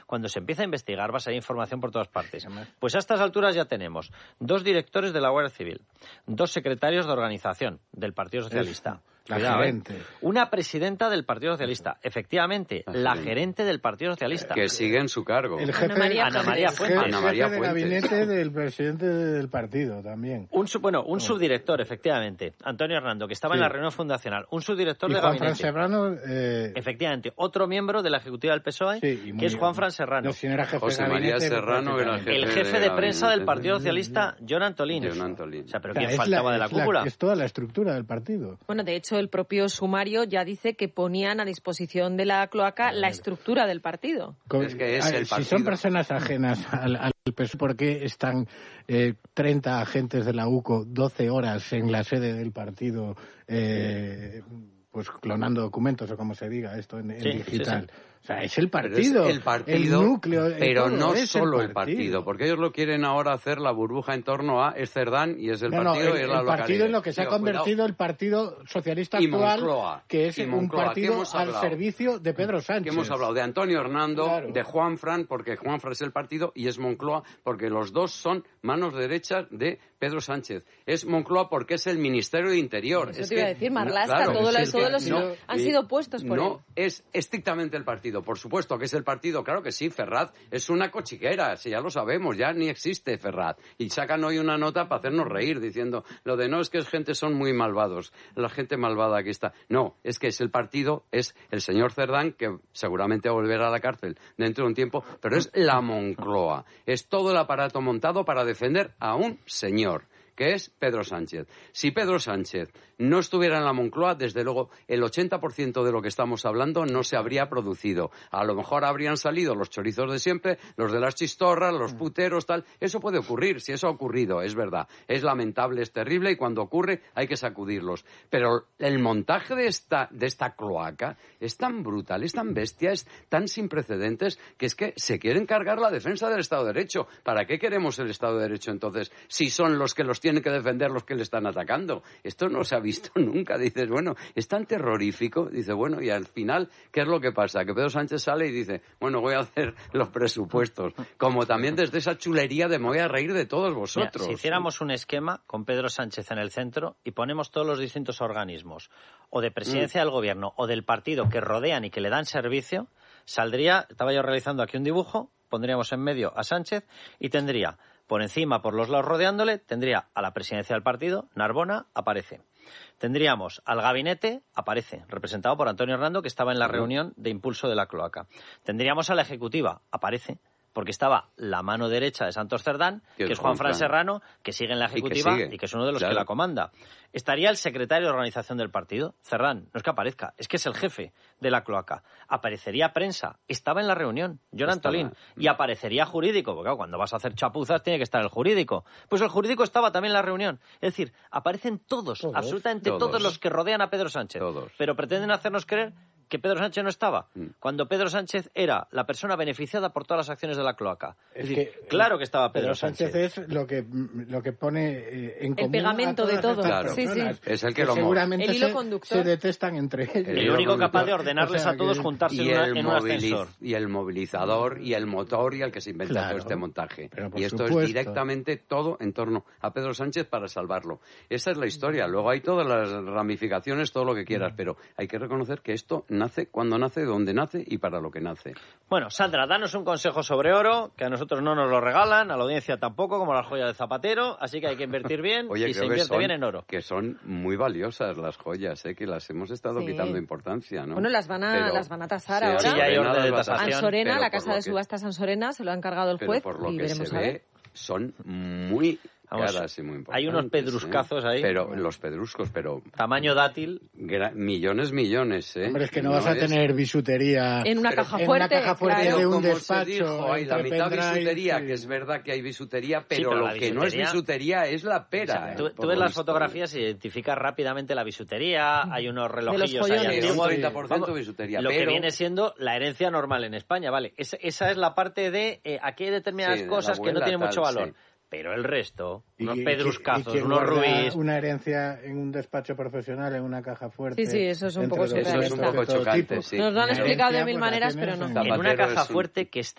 cuando se empieza a investigar vas a ir información por todas partes. Pues a estas alturas ya tenemos 2 directores de la Guardia Civil, 2 secretarios de organización del Partido Socialista. La gerente. Una presidenta del Partido Socialista. Efectivamente, la gerente del Partido Socialista. Que sigue en su cargo. El jefe, Ana María Fuentes. El jefe de gabinete del presidente del partido también. Un subdirector, efectivamente. Antonio Hernando, que estaba en la reunión fundacional. Un subdirector de gabinete. Juan Serrano. Efectivamente. Otro miembro de la ejecutiva del PSOE, que es Juan Fran Serrano. José María Serrano era el jefe de prensa del Partido Socialista, John Antolín. O sea, pero ¿quién faltaba de la cúpula? Es toda la estructura del partido. Bueno, de hecho, el propio sumario ya dice que ponían a disposición de la cloaca la estructura del partido. Es que es el partido. Si son personas ajenas al PSOE, ¿por qué están 30 agentes de la UCO 12 horas en la sede del partido pues clonando documentos o como se diga esto en digital? Sí. O sea, es el partido, el núcleo. Pero no solo el partido, porque ellos lo quieren ahora hacer la burbuja en torno a es Cerdán y es el partido y es la localidad. El partido en lo que se ha convertido el Partido Socialista actual, Moncloa, que es un partido al servicio de Pedro Sánchez. Que hemos hablado de Antonio Hernando, de Juanfran, porque Juanfran es el partido, y es Moncloa, porque los dos son manos derechas de Pedro Sánchez. Es Moncloa porque es el Ministerio de Interior. Eso te iba a decir, Marlaska, todos los han sido puestos por él. No es estrictamente el partido. Por supuesto que es el partido, claro que sí, Ferraz es una cochiquera, si ya lo sabemos, ya ni existe Ferraz. Y sacan hoy una nota para hacernos reír, diciendo lo de no, es que son muy malvados, la gente malvada aquí está. No, es que es el partido, es el señor Cerdán, que seguramente volverá a la cárcel dentro de un tiempo, pero es la Moncloa, es todo el aparato montado para defender a un señor, que es Pedro Sánchez. Si Pedro Sánchez no estuviera en la Moncloa, desde luego el 80% de lo que estamos hablando no se habría producido. A lo mejor habrían salido los chorizos de siempre, los de las chistorras, los puteros, tal. Eso puede ocurrir, si eso ha ocurrido, es verdad. Es lamentable, es terrible y cuando ocurre hay que sacudirlos. Pero el montaje de esta cloaca es tan brutal, es tan bestia, es tan sin precedentes, que es que se quieren cargar la defensa del Estado de Derecho. ¿Para qué queremos el Estado de Derecho entonces si son los que los tienen que defender los que le están atacando? Esto no se ha visto nunca. Dices, bueno, es tan terrorífico. Dice, bueno, y al final, ¿qué es lo que pasa? Que Pedro Sánchez sale y dice, bueno, voy a hacer los presupuestos. Como también desde esa chulería de me voy a reír de todos vosotros. Mira, si hiciéramos un esquema con Pedro Sánchez en el centro y ponemos todos los distintos organismos, o de presidencia del gobierno, o del partido que rodean y que le dan servicio, saldría, estaba yo realizando aquí un dibujo, pondríamos en medio a Sánchez y tendría por encima, por los lados rodeándole, tendría a la presidencia del partido, Narbona, aparece. Tendríamos al gabinete, aparece, representado por Antonio Hernando, que estaba en la reunión de impulso de la cloaca. Tendríamos a la ejecutiva, aparece, porque estaba la mano derecha de Santos Cerdán, que es Juan Fran Serrano, que sigue en la ejecutiva y que es uno de los que la comanda. Estaría el secretario de organización del partido, Cerdán, no es que aparezca, es que es el jefe de la cloaca. Aparecería prensa, estaba en la reunión, John Antolín, y aparecería jurídico, porque claro, cuando vas a hacer chapuzas tiene que estar el jurídico. Pues el jurídico estaba también en la reunión. Es decir, aparecen todos, absolutamente todos los que rodean a Pedro Sánchez. Pero pretenden hacernos creer que Pedro Sánchez no estaba, cuando Pedro Sánchez era la persona beneficiada por todas las acciones de la cloaca. Es decir, claro que estaba Pedro Sánchez. Es lo que pone en común el pegamento de todo. Claro. Sí. Es el que lo seguramente el hilo conductor. se detestan entre ellos. El único capaz de ordenarles a todos juntarse en un ascensor. Y el movilizador, y el motor, y el que se inventa todo este montaje. Y esto es directamente todo en torno a Pedro Sánchez para salvarlo. Esa es la historia. Luego hay todas las ramificaciones, todo lo que quieras, pero hay que reconocer que esto nace cuando nace, donde nace y para lo que nace. Bueno, Sandra, danos un consejo sobre oro, que a nosotros no nos lo regalan, a la audiencia tampoco, como las joyas de Zapatero, así que hay que invertir bien. Oye, y se invierte bien en oro. Que son muy valiosas las joyas, que las hemos estado quitando importancia, ¿no? Bueno, las van a tasar ahora. Sí, hay orden de tasación. Ansorena, la casa de subastas Ansorena, se lo ha encargado el juez por lo y que veremos se a ver. ve, son muy caras y muy importantes. Hay unos pedruscazos ahí. Pero los pedruscos, tamaño dátil. Millones, Hombre, es que no vas a tener bisutería en una caja fuerte, de un como despacho. Se dijo, hay la mitad bisutería, que es verdad que hay bisutería, pero lo que no es bisutería es la pera. O sea, tú ves las fotografías y identificas rápidamente la bisutería, hay unos relojillos ahí antiguos. 30% bisutería. Lo que viene siendo la herencia normal en España, ¿vale? Esa es la parte de aquí hay determinadas cosas que no tienen mucho valor. Pero el resto, unos pedruscazos, unos rubíes... Una herencia en un despacho profesional, en una caja fuerte... Sí, eso es un poco surrealista. Eso es un poco chocante, sí. Nos lo han explicado de mil maneras, pero no. En una caja fuerte que está